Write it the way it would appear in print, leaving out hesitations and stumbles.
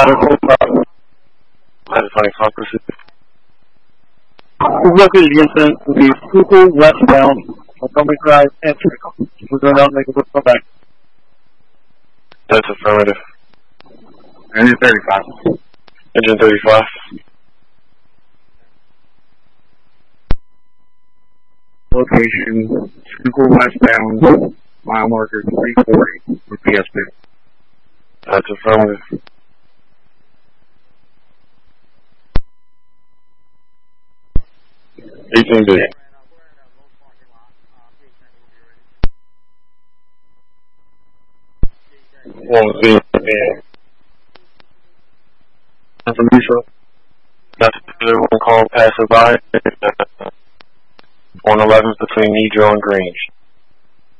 Local Jensen, the Fuku westbound, Montgomery Drive, entry. We're going out and make a good come back. That's affirmative. Engine 35. Engine 35. Location, Fuku westbound, mile marker 340 for PSP. That's affirmative. $18 billion. From Neutral. That's one call passerby on 11th between Nidro and Grange.